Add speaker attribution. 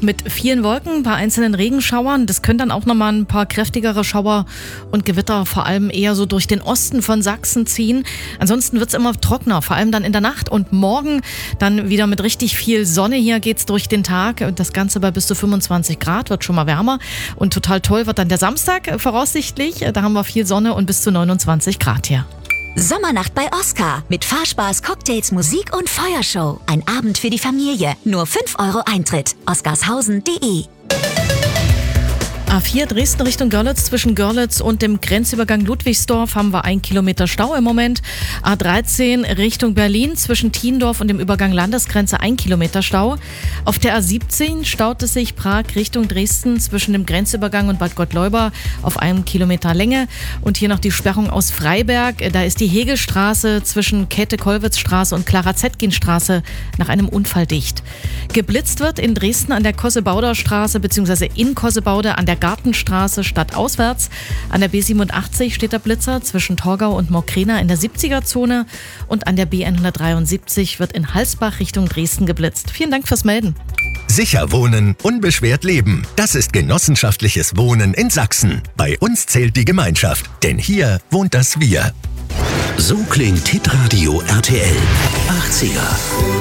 Speaker 1: mit vielen Wolken, bei einzelnen Regenschauern. Das können dann auch nochmal ein paar kräftigere Schauer und Gewitter vor allem eher so durch den Osten von Sachsen ziehen. Ansonsten wird's immer trockener, vor allem dann in der Nacht und morgen dann wieder mit richtig viel Sonne. Hier geht's durch den Tag. Das Ganze bei bis zu 25 Grad, wird schon mal wärmer. Und total toll wird dann der Samstag voraussichtlich. Da haben wir viel Sonne und bis zu 29 Grad hier.
Speaker 2: Sommernacht bei Oscar mit Fahrspaß, Cocktails, Musik und Feuershow. Ein Abend für die Familie. Nur 5 € Eintritt. oscarshausen.de.
Speaker 1: A4 Dresden Richtung Görlitz. Zwischen Görlitz und dem Grenzübergang Ludwigsdorf haben wir 1 Kilometer Stau im Moment. A13 Richtung Berlin. Zwischen Thiendorf und dem Übergang Landesgrenze 1 Kilometer Stau. Auf der A17 staut es sich Prag Richtung Dresden zwischen dem Grenzübergang und Bad Gottleuba auf 1 Kilometer Länge. Und hier noch die Sperrung aus Freiberg. Da ist die Hegelstraße zwischen Käthe-Kollwitz-Straße und Clara-Zetkin-Straße nach einem Unfall dicht. Geblitzt wird in Dresden an der Kossebauder Straße bzw. in Kossebaude an der Gartenstraße stadtauswärts. An der B87 steht der Blitzer zwischen Torgau und Mokrena in der 70er-Zone und an der B173 wird in Halsbach Richtung Dresden geblitzt. Vielen Dank fürs Melden.
Speaker 3: Sicher wohnen, unbeschwert leben. Das ist genossenschaftliches Wohnen in Sachsen. Bei uns zählt die Gemeinschaft, denn hier wohnt das Wir.
Speaker 4: So klingt Hitradio RTL 80er.